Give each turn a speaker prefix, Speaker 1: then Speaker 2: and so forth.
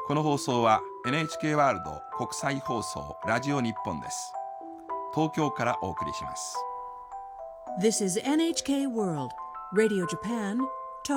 Speaker 1: この放送は NHK ワールド国際放送ラジオ日本です。東京からお送りします。
Speaker 2: This is NHK World Radio Japan